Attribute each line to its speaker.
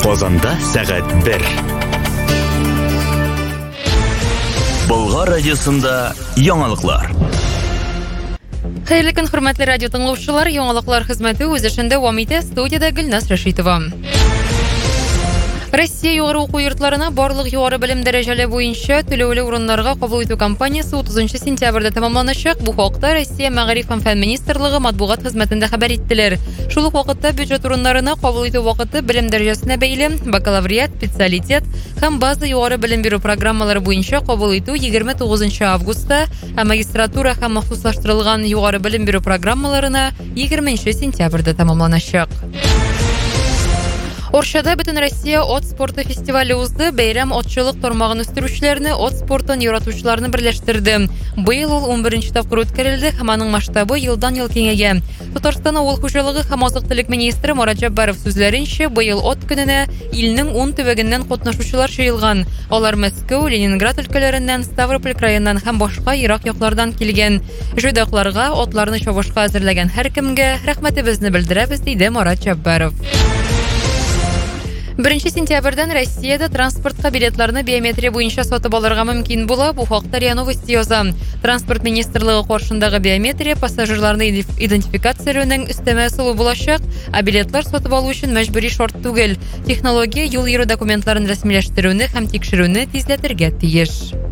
Speaker 1: Казанда сәгать 1. Болгар радиосында яңалыклар.
Speaker 2: Хәерле көн, хөрмәтле радио тыңлаучылар, яңалыклар хезмәте үз эшендә дәвам итә. Студиядә Гөлнас Рәшитова. Россия югары уку йортларына барлык югары белем дәрәҗәле буенча түләүле урыннарга кабул итү кампаниясе 30 сентябрьдә тәмамланачак. Бу хакта Россия Мәгариф һәм фән министрлыгы матбугат хезмәтендә хәбәр иттеләр. Шул ук вакытта бюджет урыннарына кабул итү вакыты белем дәрәҗәсенә бәйле, бакалавриат, специалитет һәм база югары белем бирү программалары буенча кабул итү 29 августта, һәм магистратура һәм махсуслаштырылган югары белем бирү программаларына 20 сентябрьдә тәмамланачак. Оршада бөтен Россия от спорты фестивале узды. Бәйрәм отчылык тармагын үстерүчеләрне, от спортын яратучыларны берләштерде. Быел ул 11нче тапкыр үткәрелде һәм аның масштабы елдан-ел киңәя. Татарстан авыл хуҗалыгы һәм азык-төлек министры Марат Җаббаров сүзләренчә, быел от көненә илнең 10 төбәгеннән катнашучылар җыелган. Алар Мәскәү, Ленинград өлкәләреннән, Ставрополь краеннан һәм башка ерак яклардан килгән. Җойдакларга, атларны чабышка әзерләгән һәркемгә рәхмәтебезне белдерәбез, диде Марат Җаббаров. 1 сентябрьдән Россиядә транспортка билетларны биометрия буенча сатып алырга мөмкин була. Бу хакта РИА Новости яза. Транспорт министрлыгы каршындагы биометрия пассажирларны идентификацияләүнең өстәмә ысулы булачак, а билетлар сатып алу өчен мәҗбүри шарт түгел. Технология юл йөрү документларын рәсмиләштерүне һәм тикшерүне тизләтергә тиеш.